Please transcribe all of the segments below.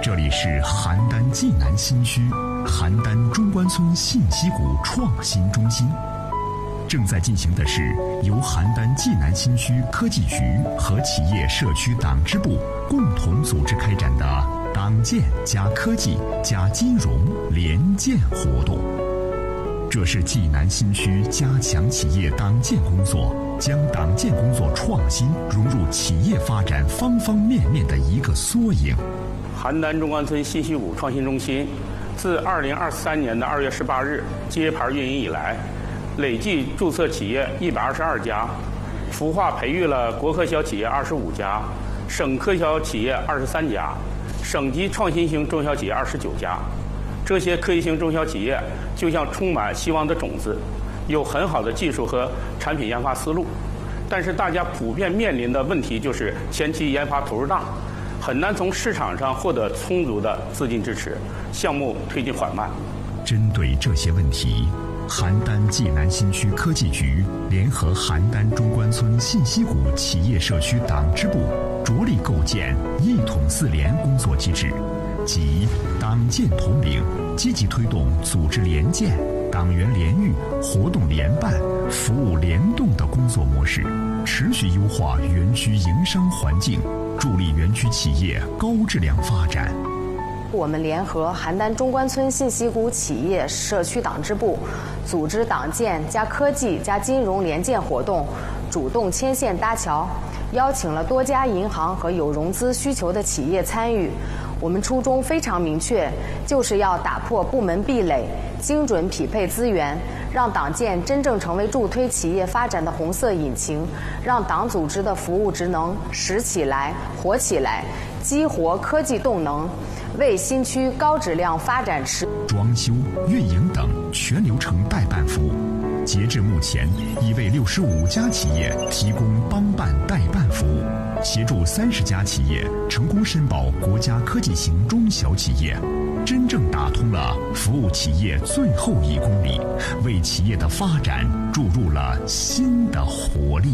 这里是邯郸济南新区邯郸中关村信息谷创新中心。正在进行的是由邯郸济南新区科技局和企业社区党支部共同组织开展的党建加科技加金融联建活动。这是济南新区加强企业党建工作，将党建工作创新融入企业发展方方面面的一个缩影。 邯郸中关村信息谷创新中心自2023年的2月18日揭牌运营以来，累计注册企业122家，孵化培育了国科小企业25家，省科小企业23家，省级创新型中小企业29家。这些科技型中小企业就像充满希望的种子，有很好的技术和产品研发思路，但是大家普遍面临的问题就是前期研发投入大，很难从市场上获得充足的资金支持，项目推进缓慢。 针对这些问题，邯郸济南新区科技局联合邯郸中关村信息谷企业社区党支部，着力构建一统四联工作机制，即党建统领，积极推动组织联建、党员联育、活动联办、服务联动的工作模式，持续优化园区营商环境，助力园区企业高质量发展。 我们联合邯郸中关村信息谷企业社区党支部，组织党建加科技加金融联建活动，主动牵线搭桥，邀请了多家银行和有融资需求的企业参与。我们初衷非常明确，就是要打破部门壁垒，精准匹配资源，让党建真正成为助推企业发展的红色引擎，让党组织的服务职能实起来、活起来，激活科技动能，为新区高质量发展装修、运营等全流程代办服务。截至目前，已为65家企业提供帮办代办服务，协助30家企业成功申报国家科技型中小企业，真正打通了服务企业最后1公里，为企业的发展注入了新的活力。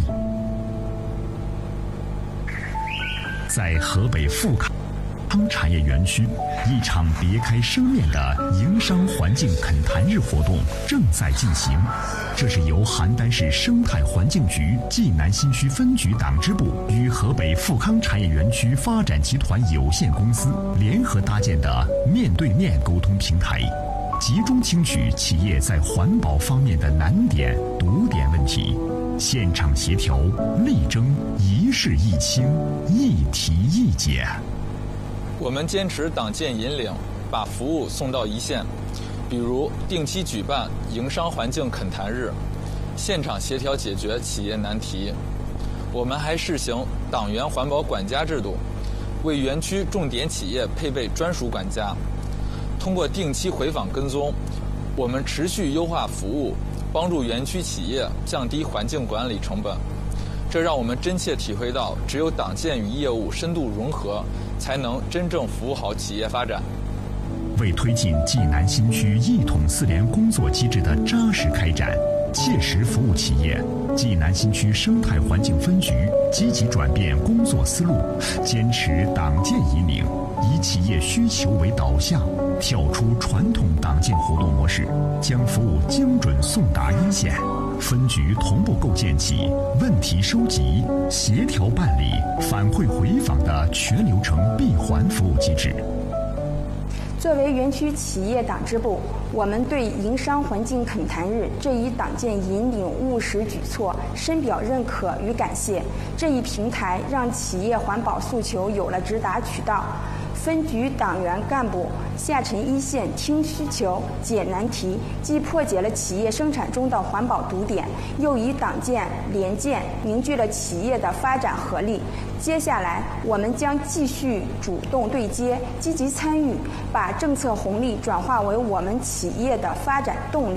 在河北富康产业园区，一场别开生面的营商环境恳谈日活动正在进行。这是由邯郸市生态环境局济南新区分局党支部与河北富康产业园区发展集团有限公司联合搭建的面对面沟通平台，集中听取企业在环保方面的难点、堵点问题，现场协调，力争一事一清，一题一解。 我们坚持党建引领，把服务送到一线，比如定期举办营商环境恳谈日，现场协调解决企业难题。我们还试行党员环保管家制度，为园区重点企业配备专属管家。通过定期回访跟踪，我们持续优化服务，帮助园区企业降低环境管理成本。这让我们真切体会到，只有党建与业务深度融合，才能真正服务好企业发展。 为推进济南新区一统四联工作机制的扎实开展，切实服务企业，济南新区生态环境分局积极转变工作思路，坚持党建引领，以企业需求为导向，跳出传统党建活动模式，将服务精准送达一线。分局同步构建起问题收集、协调办理、反馈回访的全流程闭环服务机制。 作为园区企业党支部，我们对营商环境恳谈日这一党建引领务实举措深表认可与感谢。这一平台让企业环保诉求有了直达渠道，分局党员干部下沉一线听需求解难题，既破解了企业生产中的环保堵点，又以党建联建凝聚了企业的发展合力。接下来我们将继续主动对接，积极参与，把政策红利转化为我们企业的发展动力。